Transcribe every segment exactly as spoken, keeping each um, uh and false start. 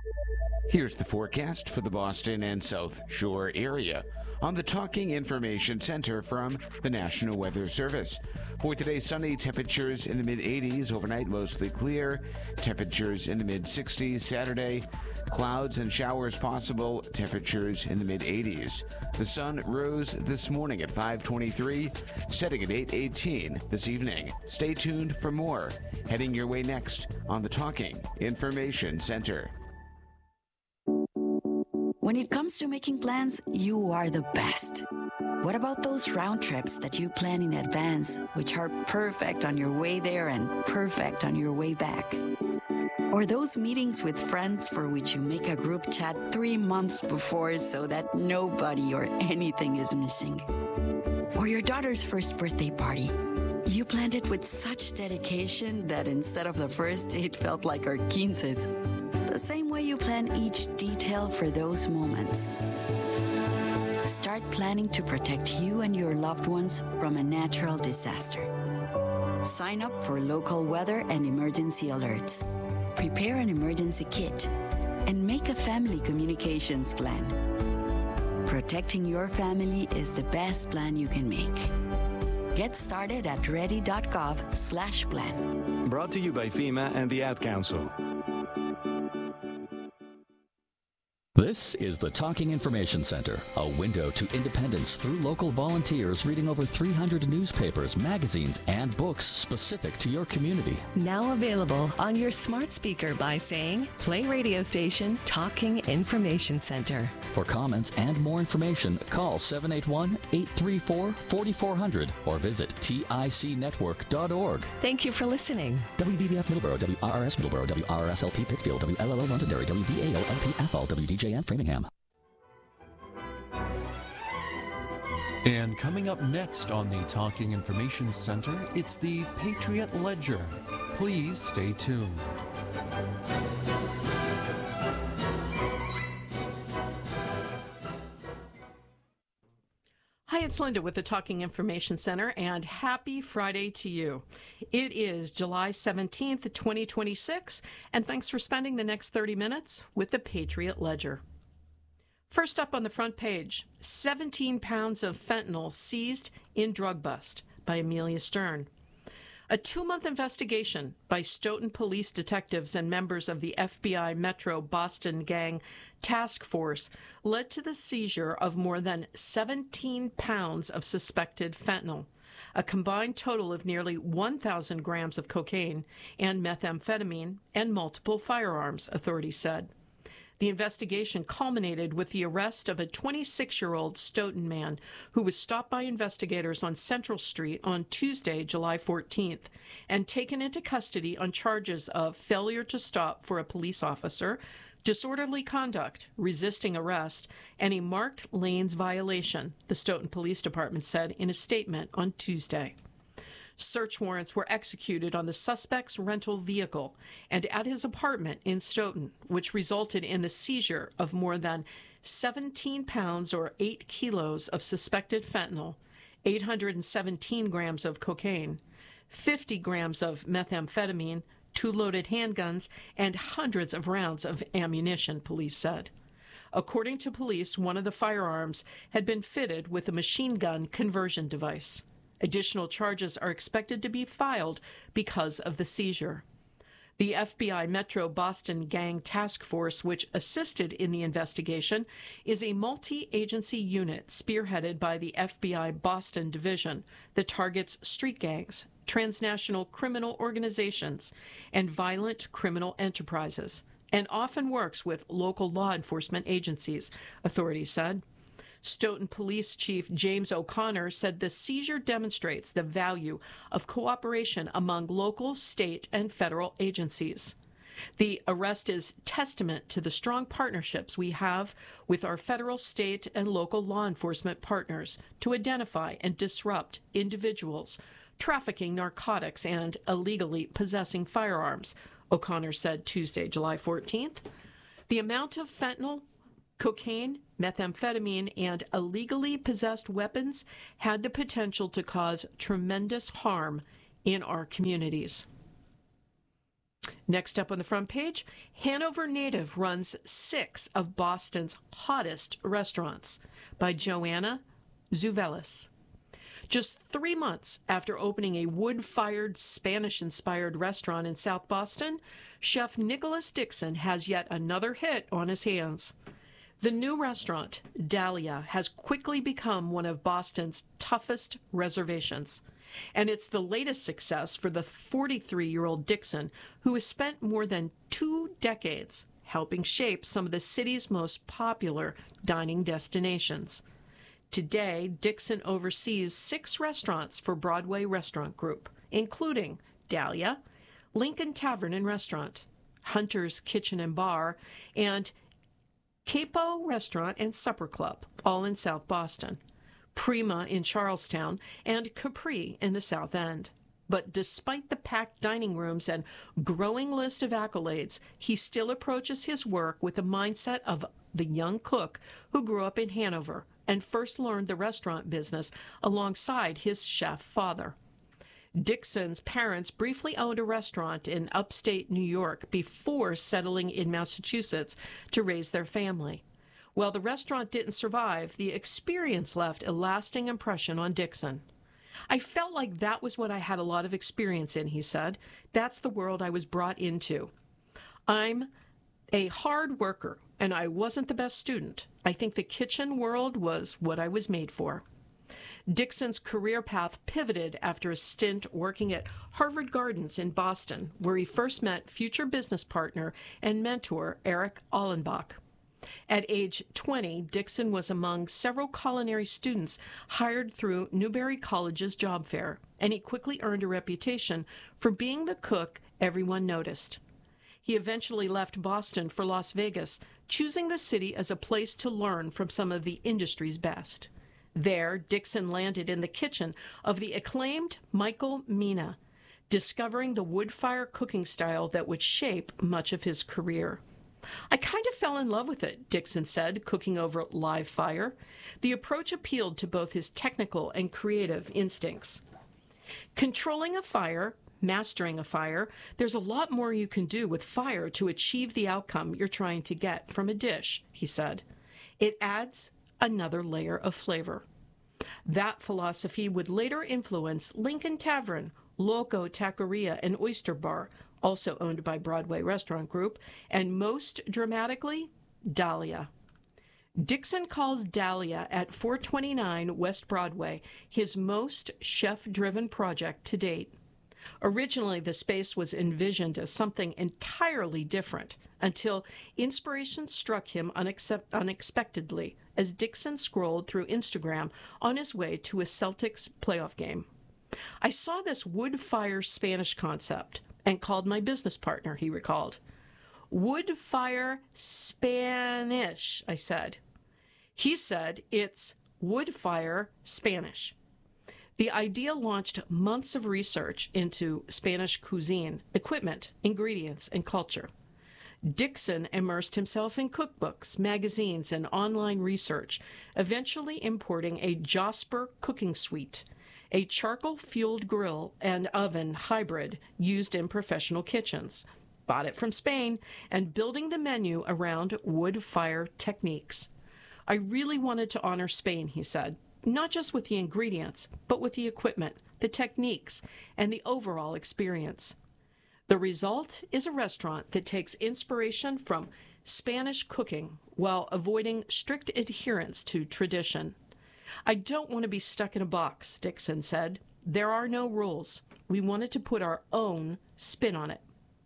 Here's the forecast for the Boston and South Shore area on the Talking Information Center from the National Weather Service. For today, sunny, temperatures in the mid eighties, overnight mostly clear, temperatures in the mid sixties. Saturday, clouds and showers possible, temperatures in the mid eighties. The sun rose this morning at five twenty-three, setting at eight eighteen this evening. Stay tuned for more. Heading your way next on the Talking Information Center. When it comes to making plans, you are the best. What about those round trips that you plan in advance, which are perfect on your way there and perfect on your way back? Or those meetings with friends for which you make a group chat three months before so that nobody or anything is missing? Or your daughter's first birthday party. You planned it with such dedication that instead of the first, it felt like our quinces. The same way you plan each detail for those moments. Start planning to protect you and your loved ones from a natural disaster. Sign up for local weather and emergency alerts. Prepare an emergency kit and make a family communications plan. Protecting your family is the best plan you can make. Get started at ready.gov slash plan. Brought to you by FEMA and the Ad Council. This is the Talking Information Center, a window to independence through local volunteers reading over three hundred newspapers, magazines, and books specific to your community. Now available on your smart speaker by saying, play radio station Talking Information Center. For comments and more information, call seven eight one, eight three four, four four zero zero or visit tic network dot org. Thank you for listening. W B B F Middleborough, W R R S Middleborough, W R R S L P Pittsfield, W L L O Londonderry, W V A O L P Athol, W D J and Framingham. And coming up next on the Talking Information Center, it's the Patriot Ledger. Please stay tuned. Hi, it's Linda with the Talking Information Center, and happy Friday to you. It is July seventeenth, twenty twenty-six, and thanks for spending the next thirty minutes with the Patriot Ledger. First up on the front page, seventeen pounds of fentanyl seized in drug bust by Amelia Stern. A two-month investigation by Stoughton police detectives and members of the F B I Metro Boston Gang Task Force led to the seizure of more than seventeen pounds of suspected fentanyl, a combined total of nearly one thousand grams of cocaine and methamphetamine, and multiple firearms, authorities said. The investigation culminated with the arrest of a twenty-six-year-old Stoughton man who was stopped by investigators on Central Street on Tuesday, July fourteenth, and taken into custody on charges of failure to stop for a police officer, disorderly conduct, resisting arrest, and a marked lanes violation, the Stoughton Police Department said in a statement on Tuesday. Search warrants were executed on the suspect's rental vehicle and at his apartment in Stoughton, which resulted in the seizure of more than seventeen pounds or eight kilos of suspected fentanyl, eight hundred seventeen grams of cocaine, fifty grams of methamphetamine, two loaded handguns, and hundreds of rounds of ammunition, police said. According to police, one of the firearms had been fitted with a machine gun conversion device. Additional charges are expected to be filed because of the seizure. The F B I Metro Boston Gang Task Force, which assisted in the investigation, is a multi-agency unit spearheaded by the F B I Boston Division that targets street gangs, transnational criminal organizations, and violent criminal enterprises, and often works with local law enforcement agencies, authorities said. Stoughton Police Chief James O'Connor said the seizure demonstrates the value of cooperation among local, state, and federal agencies. The arrest is testament to the strong partnerships we have with our federal, state, and local law enforcement partners to identify and disrupt individuals trafficking narcotics and illegally possessing firearms, O'Connor said Tuesday, July fourteenth. The amount of fentanyl, cocaine, methamphetamine, and illegally possessed weapons had the potential to cause tremendous harm in our communities. Next up on the front page, Hanover native runs six of Boston's hottest restaurants by Joanna Zuvelis. Just three months after opening a wood-fired, Spanish-inspired restaurant in South Boston, Chef Nicholas Dixon has yet another hit on his hands. The new restaurant, Dahlia, has quickly become one of Boston's toughest reservations. And it's the latest success for the forty-three-year-old Dixon, who has spent more than two decades helping shape some of the city's most popular dining destinations. Today, Dixon oversees six restaurants for Broadway Restaurant Group, including Dahlia, Lincoln Tavern and Restaurant, Hunter's Kitchen and Bar, and Capo Restaurant and Supper Club, all in South Boston, Prima in Charlestown, and Capri in the South End. But despite the packed dining rooms and growing list of accolades, he still approaches his work with the mindset of the young cook who grew up in Hanover and first learned the restaurant business alongside his chef father. Dixon's parents briefly owned a restaurant in upstate New York before settling in Massachusetts to raise their family. While the restaurant didn't survive, the experience left a lasting impression on Dixon. I felt like that was what I had a lot of experience in, he said. That's the world I was brought into. I'm a hard worker, and I wasn't the best student. I think the kitchen world was what I was made for. Dixon's career path pivoted after a stint working at Harvard Gardens in Boston, where he first met future business partner and mentor Eric Allenbach. At age twenty, Dixon was among several culinary students hired through Newberry College's job fair, and he quickly earned a reputation for being the cook everyone noticed. He eventually left Boston for Las Vegas, choosing the city as a place to learn from some of the industry's best. There, Dixon landed in the kitchen of the acclaimed Michael Mina, discovering the wood-fire cooking style that would shape much of his career. I kind of fell in love with it, Dixon said, cooking over live fire. The approach appealed to both his technical and creative instincts. Controlling a fire, mastering a fire, there's a lot more you can do with fire to achieve the outcome you're trying to get from a dish, he said. It adds another layer of flavor. That philosophy would later influence Lincoln Tavern, Loco Taqueria and Oyster Bar, also owned by Broadway Restaurant Group, and most dramatically, Dahlia. Dixon calls Dahlia at four twenty-nine West Broadway his most chef-driven project to date. Originally, the space was envisioned as something entirely different until inspiration struck him unex- unexpectedly as Dixon scrolled through Instagram on his way to a Celtics playoff game. I saw this wood-fire Spanish concept and called my business partner, he recalled. Wood-fire Spanish, I said. He said it's wood-fire Spanish. The idea launched months of research into Spanish cuisine, equipment, ingredients, and culture. Dixon immersed himself in cookbooks, magazines, and online research, eventually importing a Josper cooking suite, a charcoal-fueled grill and oven hybrid used in professional kitchens, bought it from Spain, and building the menu around wood-fire techniques. I really wanted to honor Spain, he said, not just with the ingredients, but with the equipment, the techniques, and the overall experience. The result is a restaurant that takes inspiration from Spanish cooking while avoiding strict adherence to tradition. I don't want to be stuck in a box, Dixon said. There are no rules. We wanted to put our own spin on it.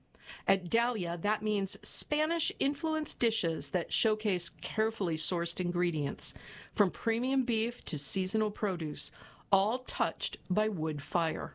At Dahlia, that means Spanish-influenced dishes that showcase carefully sourced ingredients, from premium beef to seasonal produce, all touched by wood fire.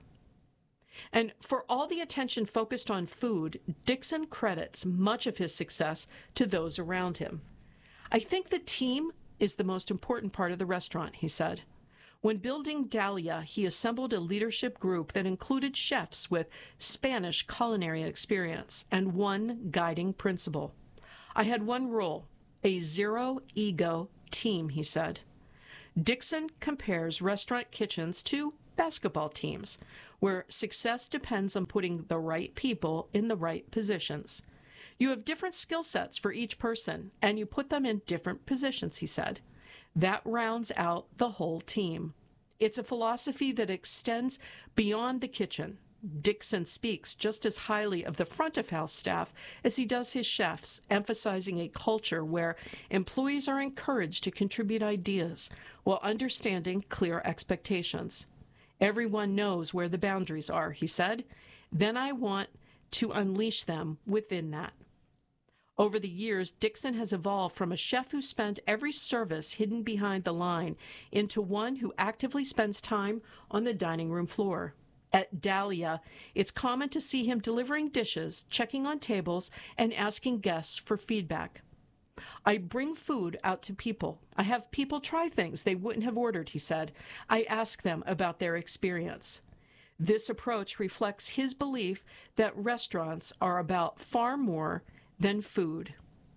And for all the attention focused on food, Dixon credits much of his success to those around him. I think the team is the most important part of the restaurant, he said. When building Dahlia, he assembled a leadership group that included chefs with Spanish culinary experience and one guiding principle. I had one rule, a zero-ego team, he said. Dixon compares restaurant kitchens to basketball teams, where success depends on putting the right people in the right positions. You have different skill sets for each person, and you put them in different positions, he said. That rounds out the whole team. It's a philosophy that extends beyond the kitchen. Dixon speaks just as highly of the front-of-house staff as he does his chefs, emphasizing a culture where employees are encouraged to contribute ideas while understanding clear expectations. Everyone knows where the boundaries are, he said. Then I want to unleash them within that. Over the years, Dixon has evolved from a chef who spent every service hidden behind the line into one who actively spends time on the dining room floor. At Dahlia, it's common to see him delivering dishes, checking on tables, and asking guests for feedback. I bring food out to people. I have people try things they wouldn't have ordered, he said. I ask them about their experience. This approach reflects his belief that restaurants are about far more than food.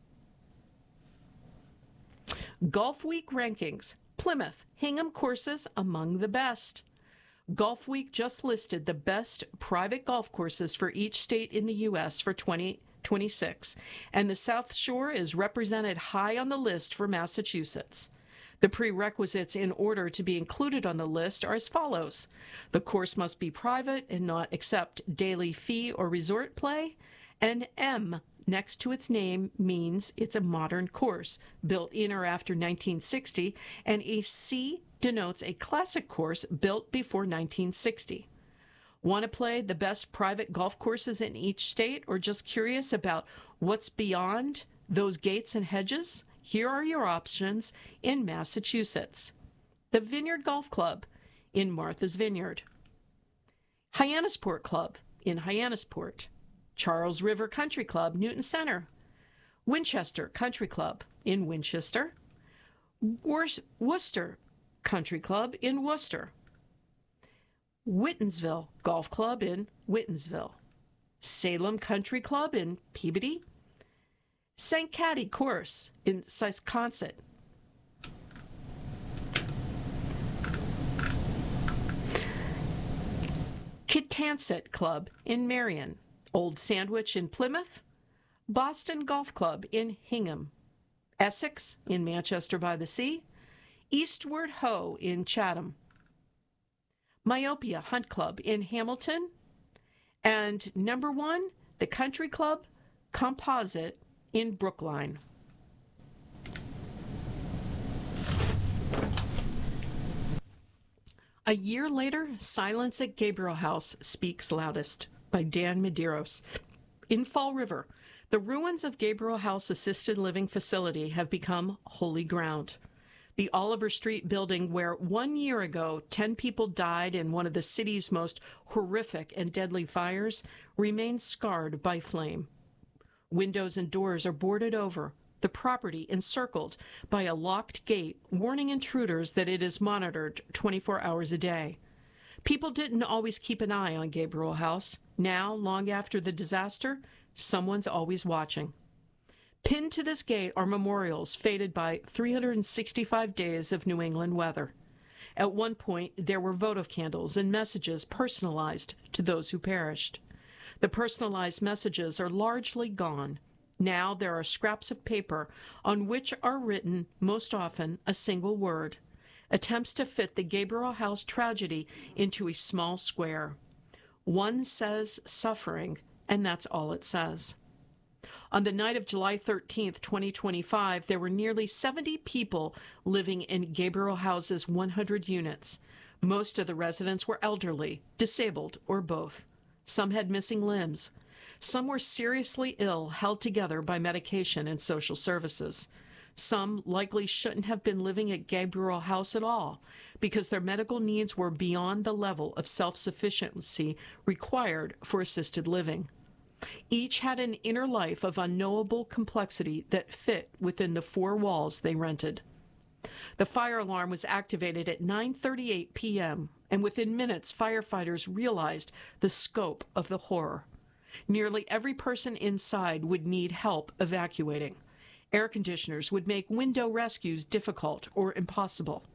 Golf Week rankings. Plymouth, Hingham courses among the best. Golf Week just listed the best private golf courses for each state in the U S for twenty twenty-six, and the South Shore is represented high on the list for Massachusetts. The prerequisites in order to be included on the list are as follows. The course must be private and not accept daily fee or resort play. An M next to its name means it's a modern course, built in or after nineteen sixty, and a C denotes a classic course built before nineteen sixty. Want to play the best private golf courses in each state, or just curious about what's beyond those gates and hedges? Here are your options in Massachusetts. The Vineyard Golf Club in Martha's Vineyard. Hyannisport Club in Hyannisport. Charles River Country Club, Newton Center. Winchester Country Club in Winchester. Worcester Country Club in Worcester. Whitensville Golf Club in Whitensville. Salem Country Club in Peabody. Saint Caddy Course in Sisconset. Kittansett Club in Marion. Old Sandwich in Plymouth. Boston Golf Club in Hingham. Essex in Manchester by the Sea. Eastward Ho in Chatham. Myopia Hunt Club in Hamilton. And number one, the Country Club Composite in Brookline. A year later, Silence at Gabriel House speaks loudest, by Dan Medeiros. In Fall River, the ruins of Gabriel House Assisted Living Facility have become holy ground. The Oliver Street building where one year ago ten people died in one of the city's most horrific and deadly fires remains scarred by flame. Windows and doors are boarded over, the property encircled by a locked gate warning intruders that it is monitored twenty-four hours a day. People didn't always keep an eye on Gabriel House. Now, long after the disaster, someone's always watching. Pinned to this gate are memorials fated by three hundred sixty-five days of New England weather. At one point, there were votive candles and messages personalized to those who perished. The personalized messages are largely gone. Now there are scraps of paper on which are written, most often, a single word. Attempts to fit the Gabriel House tragedy into a small square. One says suffering, and that's all it says. On the night of July thirteenth, twenty twenty-five, there were nearly seventy people living in Gabriel House's one hundred units. Most of the residents were elderly, disabled, or both. Some had missing limbs. Some were seriously ill, held together by medication and social services. Some likely shouldn't have been living at Gabriel House at all because their medical needs were beyond the level of self-sufficiency required for assisted living. Each had an inner life of unknowable complexity that fit within the four walls they rented. The fire alarm was activated at nine thirty-eight p.m., and within minutes, firefighters realized the scope of the horror. Nearly every person inside would need help evacuating. Air conditioners would make window rescues difficult or impossible.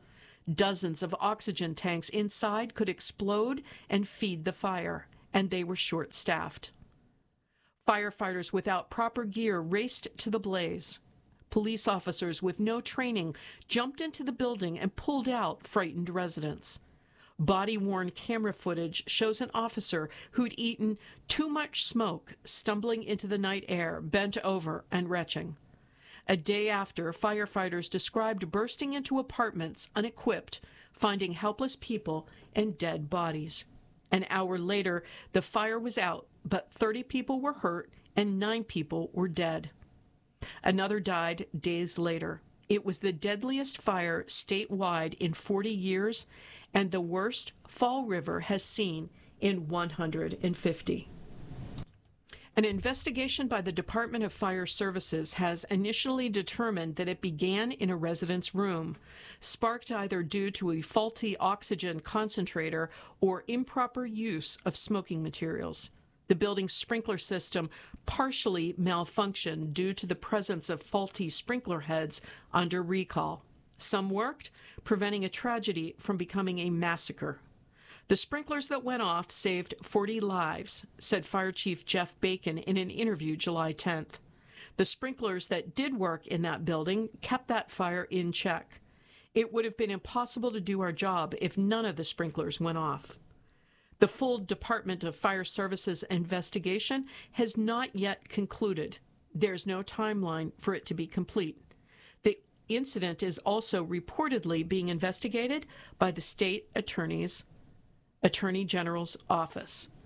Dozens of oxygen tanks inside could explode and feed the fire, and they were short-staffed. Firefighters without proper gear raced to the blaze. Police officers with no training jumped into the building and pulled out frightened residents. Body-worn camera footage shows an officer who'd eaten too much smoke stumbling into the night air, bent over and retching. A day after, firefighters described bursting into apartments unequipped, finding helpless people and dead bodies. An hour later, the fire was out, but thirty people were hurt and nine people were dead. Another died days later. It was the deadliest fire statewide in forty years and the worst Fall River has seen in one hundred fifty. An investigation by the Department of Fire Services has initially determined that it began in a resident's room, sparked either due to a faulty oxygen concentrator or improper use of smoking materials. The building's sprinkler system partially malfunctioned due to the presence of faulty sprinkler heads under recall. Some worked, preventing a tragedy from becoming a massacre. The sprinklers that went off saved forty lives, said Fire Chief Jeff Bacon in an interview July tenth. The sprinklers that did work in that building kept that fire in check. It would have been impossible to do our job if none of the sprinklers went off. The full Department of Fire Services investigation has not yet concluded. There's no timeline for it to be complete. The incident is also reportedly being investigated by the state attorney's Attorney General's office.